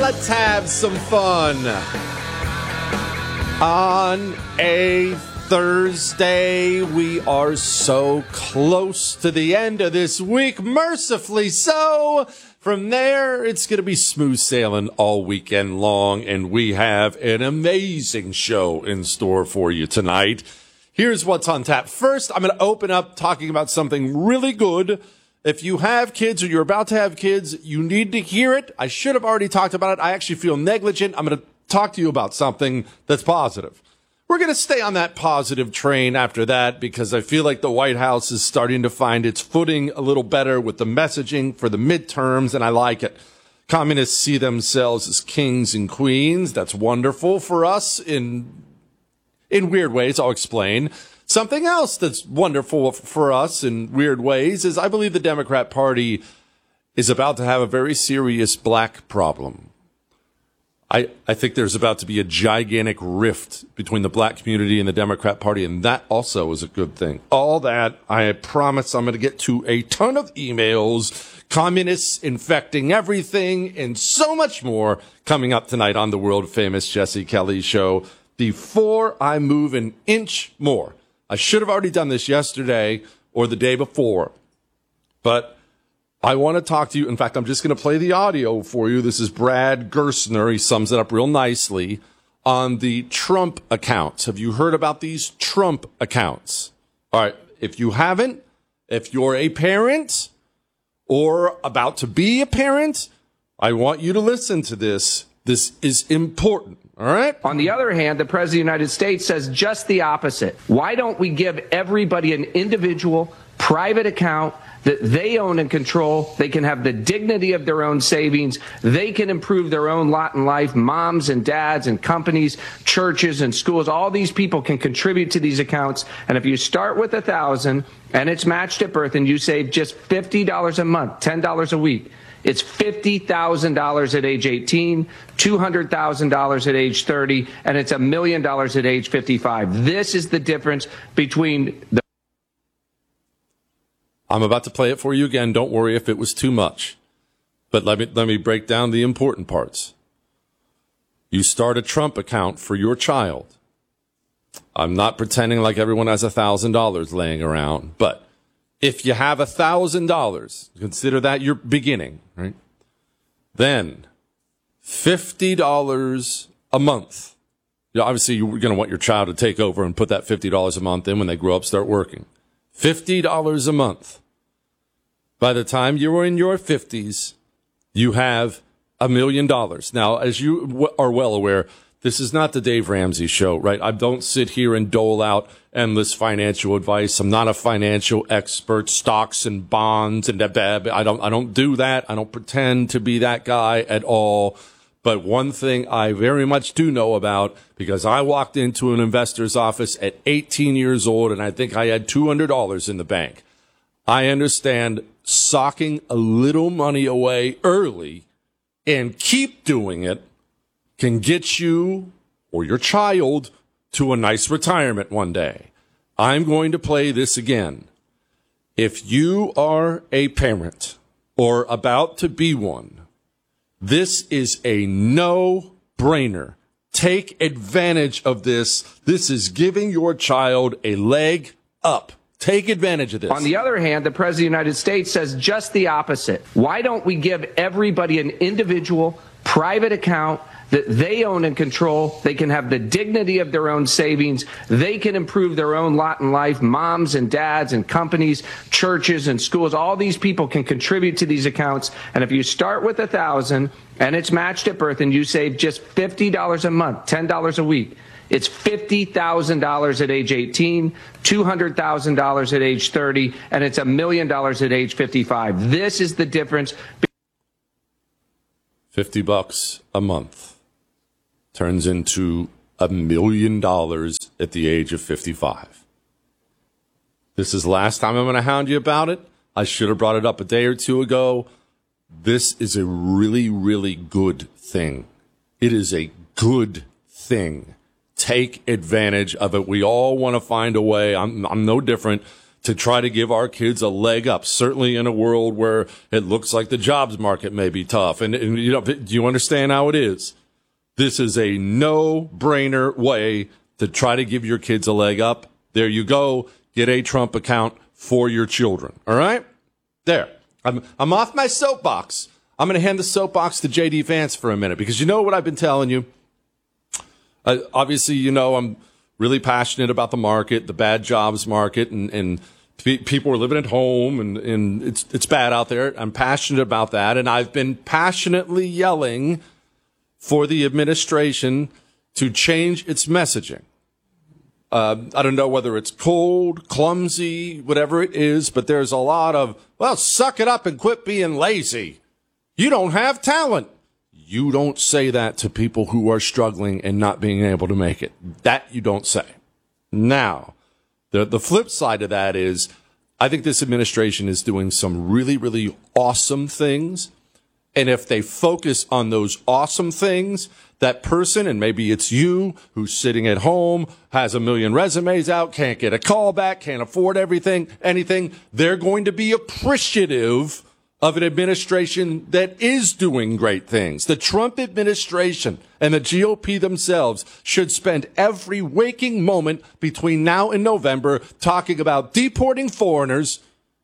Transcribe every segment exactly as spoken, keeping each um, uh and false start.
Let's have some fun on a Thursday. We are so close to the end of this week, mercifully so. From there, it's going to be smooth sailing all weekend long, and we have an amazing show in store for you tonight. Here's what's on tap. First, I'm going to open up talking about something really good. If you have kids or you're about to have kids, you need to hear it. I should have already talked about it. I actually feel negligent. I'm going to talk to you about something that's positive. We're going to stay on that positive train after that because I feel like the White House is starting to find its footing a little better with the messaging for the midterms, and I like it. Communists see themselves as kings and queens. That's wonderful for us in in weird ways. I'll explain. Something else that's wonderful for us in weird ways is I believe the Democrat Party is about to have a very serious black problem. I, I think there's about to be a gigantic rift between the black community and the Democrat Party, and that also is a good thing. All that, I promise I'm going to get to a ton of emails, communists infecting everything, and so much more coming up tonight on the world-famous Jesse Kelly Show. Before I move an inch more, I should have already done this yesterday or the day before, but I want to talk to you. In fact, I'm just going to play the audio for you. This is Brad Gerstner. He sums it up real nicely on the Trump accounts. Have you heard about these Trump accounts? All right. If you haven't, if you're a parent or about to be a parent, I want you to listen to this. This is important. All right. On the other hand, the President of the United States says just the opposite. Why don't we give everybody an individual private account that they own and control? They can have the dignity of their own savings. They can improve their own lot in life. Moms and dads and companies, churches and schools, all these people can contribute to these accounts. And if you start with a thousand and it's matched at birth and you save just fifty dollars a month, ten dollars a week, it's fifty thousand dollars at age eighteen, two hundred thousand dollars at age thirty, and it's a million dollars at age fifty-five. This is the difference between the I'm about to play it for you again. Don't worry if it was too much. But let me let me break down the important parts. You start a Trump account for your child. I'm not pretending like everyone has one thousand dollars laying around, but if you have one thousand dollars, consider that your beginning, right? Then fifty dollars a month. You know, obviously, you're going to want your child to take over and put that fifty dollars a month in when they grow up, start working. fifty dollars a month. By the time you're in your fifties, you have a million dollars. Now, as you w- are well aware, this is not the Dave Ramsey Show, right? I don't sit here and dole out endless financial advice. I'm not a financial expert, stocks and bonds, and I don't, I don't do that. I don't pretend to be that guy at all. But one thing I very much do know about, because I walked into an investor's office at eighteen years old, and I think I had two hundred dollars in the bank. I understand socking a little money away early and keep doing it can get you or your child to a nice retirement one day. I'm going to play this again. If you are a parent or about to be one, this is a no-brainer. Take advantage of this. This is giving your child a leg up. Take advantage of this. On the other hand, the President of the United States says just the opposite. Why don't we give everybody an individual private account that they own and control? They can have the dignity of their own savings. They can improve their own lot in life. Moms and dads and companies, churches and schools, all these people can contribute to these accounts. And if you start with a thousand and it's matched at birth and you save just fifty dollars a month, ten dollars a week, it's fifty thousand dollars at age eighteen, two hundred thousand dollars at age thirty, and it's a million dollars at age fifty-five. This is the difference. fifty bucks a month turns into a million dollars at the age of fifty-five. This is the last time I'm going to hound you about it. I should have brought it up a day or two ago. This is a really, really good thing. It is a good thing. Take advantage of it. We all want to find a way. I'm, I'm no different to try to give our kids a leg up, certainly in a world where it looks like the jobs market may be tough. And, and you know, do you understand how it is? This is a no-brainer way to try to give your kids a leg up. There you go. Get a Trump account for your children. All right? There. I'm, I'm off my soapbox. I'm going to hand the soapbox to J D Vance for a minute, because you know what I've been telling you? Uh, obviously, you know, I'm really passionate about the market, the bad jobs market, and, and p- people are living at home, and, and it's, it's bad out there. I'm passionate about that, and I've been passionately yelling for the administration to change its messaging. Uh, I don't know whether it's cold, clumsy, whatever it is, but there's a lot of, well, suck it up and quit being lazy. You don't have talent. You don't say that to people who are struggling and not being able to make it. That you don't say. Now, the, the flip side of that is, I think this administration is doing some really, really awesome things. And if they focus on those awesome things, that person, and maybe it's you who's sitting at home, has a million resumes out, can't get a call back, can't afford everything, anything, they're going to be appreciative of an administration that is doing great things. The Trump administration and the G O P themselves should spend every waking moment between now and November talking about deporting foreigners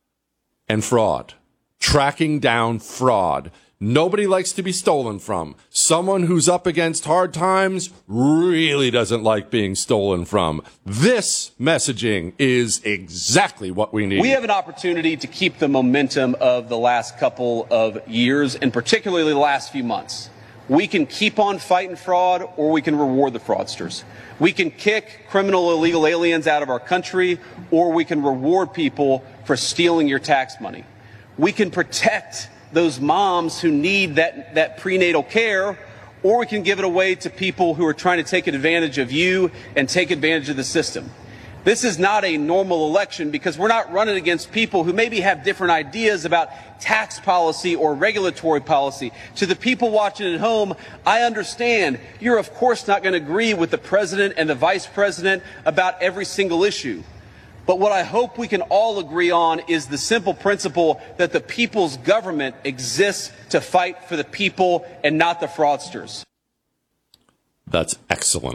and fraud, tracking down fraud. Nobody likes to be stolen from. Someone who's up against hard times really doesn't like being stolen from. This messaging is exactly what we need. We have an opportunity to keep the momentum of the last couple of years, and particularly the last few months. We can keep on fighting fraud, or we can reward the fraudsters. We can kick criminal illegal aliens out of our country, or we can reward people for stealing your tax money. We can protect those moms who need that, that prenatal care, or we can give it away to people who are trying to take advantage of you and take advantage of the system. This is not a normal election, because we're not running against people who maybe have different ideas about tax policy or regulatory policy. To the people watching at home, I understand you're of course not going to agree with the president and the vice president about every single issue. But what I hope we can all agree on is the simple principle that the people's government exists to fight for the people and not the fraudsters. That's excellent.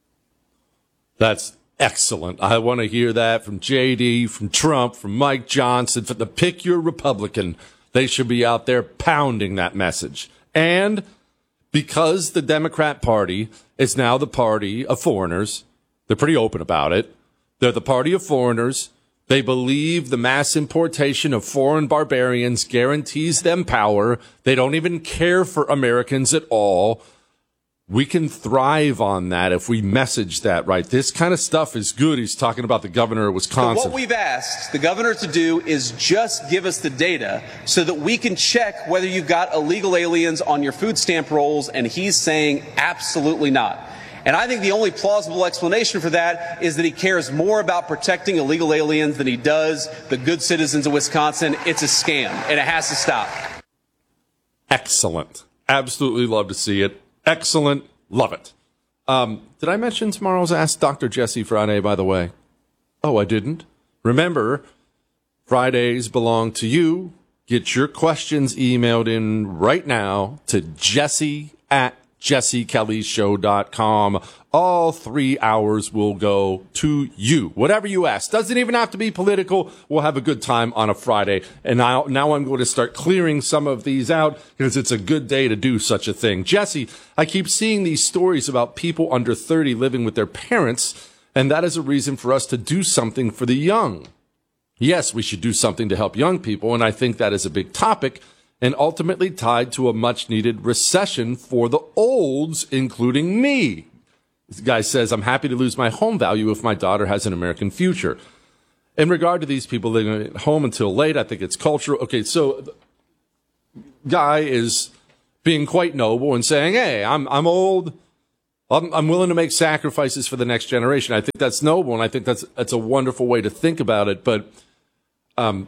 That's excellent. I want to hear that from J D, from Trump, from Mike Johnson, from the pick your Republican. They should be out there pounding that message. And because the Democrat Party is now the party of foreigners, they're pretty open about it. They're the party of foreigners. They believe the mass importation of foreign barbarians guarantees them power. They don't even care for Americans at all. We can thrive on that if we message that right. This kind of stuff is good. He's talking about the governor of Wisconsin. So what we've asked the governor to do is just give us the data so that we can check whether you've got illegal aliens on your food stamp rolls, and he's saying absolutely not. And I think the only plausible explanation for that is that he cares more about protecting illegal aliens than he does the good citizens of Wisconsin. It's a scam, and it has to stop. Excellent. Absolutely love to see it. Excellent. Love it. Um, did I mention tomorrow's Ask Doctor Jesse Friday, by the way? Oh, I didn't. Remember, Fridays belong to you. Get your questions emailed in right now to Jesse at jesse kelly show dot com. All three hours will go to you. Whatever you ask. Doesn't even have to be political. We'll have a good time on a Friday. And now, now I'm going to start clearing some of these out because it's a good day to do such a thing. Jesse, I keep seeing these stories about people under thirty living with their parents, and that is a reason for us to do something for the young. Yes, we should do something to help young people, and I think that is a big topic, and ultimately tied to a much-needed recession for the olds, including me. This guy says, I'm happy to lose my home value if my daughter has an American future. In regard to these people living at home until late, I think it's cultural. Okay, so the guy is being quite noble and saying, hey, I'm I'm old. I'm, I'm willing to make sacrifices for the next generation. I think that's noble, and I think that's that's a wonderful way to think about it. But um.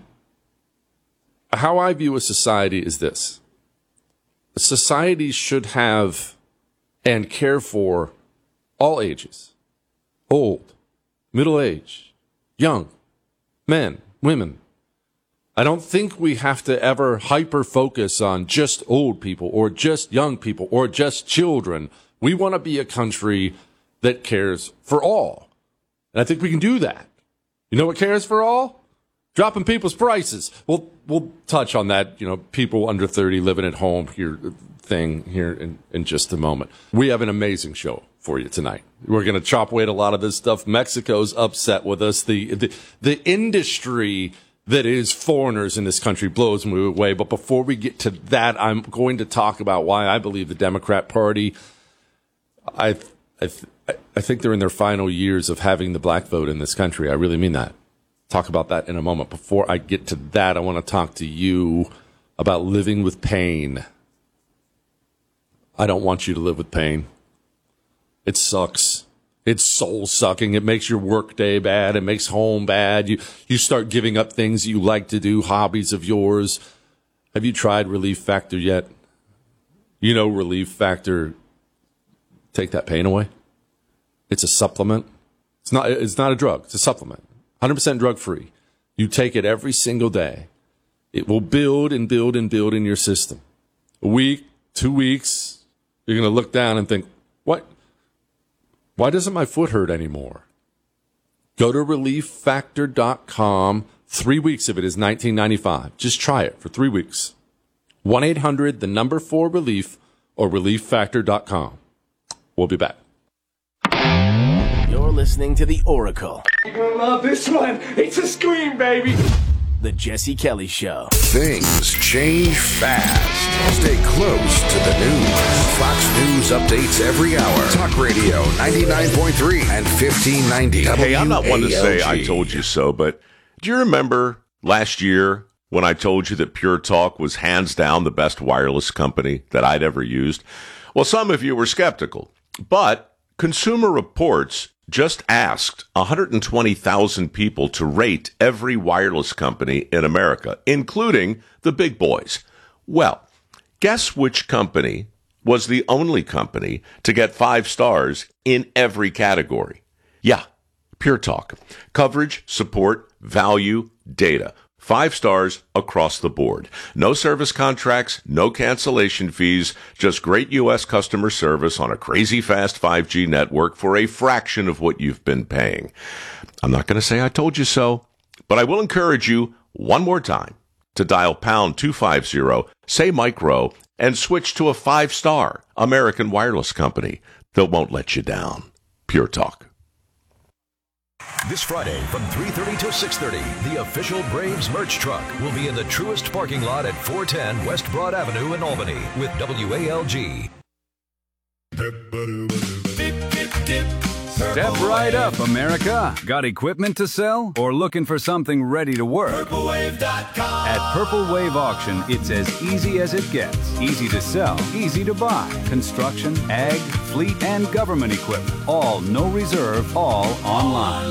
how I view a society is this. A society should have and care for all ages, old, middle age, young. men, women. I don't think we have to ever hyper-focus on just old people or just young people or just children. We want to be a country that cares for all. And I think we can do that. You know what cares for all? Dropping people's prices. We'll, we'll touch on that, you know, people under thirty living at home here thing here in, in just a moment. We have an amazing show for you tonight. We're going to chop away at a lot of this stuff. Mexico's upset with us. The, the, the industry that is foreigners in this country blows me away. But before we get to that, I'm going to talk about why I believe the Democrat Party, I, I, I think they're in their final years of having the black vote in this country. I really mean that. Talk about that in a moment. Before I get to that, I want to talk to you about living with pain. I don't want you to live with pain. It sucks. It's soul sucking. It makes your work day bad. It makes home bad. You you start giving up things you like to do, hobbies of yours. Have you tried Relief Factor yet? You know Relief Factor take that pain away. It's a supplement. It's not it's not a drug. It's a supplement. one hundred percent drug free. You take it every single day. It will build and build and build in your system. A week, two weeks, you're going to look down and think, what? Why doesn't my foot hurt anymore? Go to relief factor dot com. Three weeks of it is nineteen ninety-five. Just try it for three weeks. one eight hundred, the number four relief, or relief factor dot com. We'll be back. You're listening to The Oracle. You're gonna love this one. It's a scream, baby. The Jesse Kelly Show. Things change fast. Stay close to the news. Fox News updates every hour. Talk Radio ninety-nine point three and fifteen ninety. Hey, I'm not one to say I told you so, but do you remember last year when I told you that Pure Talk was hands down the best wireless company that I'd ever used? Well, some of you were skeptical, but Consumer Reports just asked one hundred twenty thousand people to rate every wireless company in America, including the big boys. Well, guess which company was the only company to get five stars in every category? Yeah, Pure Talk. Coverage, support, value, data. Five stars across the board. No service contracts, no cancellation fees, just great U S customer service on a crazy fast five G network for a fraction of what you've been paying. I'm not going to say I told you so, but I will encourage you one more time to dial pound two fifty, say micro, and switch to a five-star American wireless company that won't let you down. Pure Talk. This Friday from three thirty to six thirty, the official Braves merch truck will be in the Truist parking lot at four ten West Broad Avenue in Albany with W A L G. Step right up, America. Got equipment to sell or looking for something ready to work? Purple Wave dot com. At Purple Wave Auction, it's as easy as it gets. Easy to sell, easy to buy. Construction, ag, fleet, and government equipment. All no reserve, all online.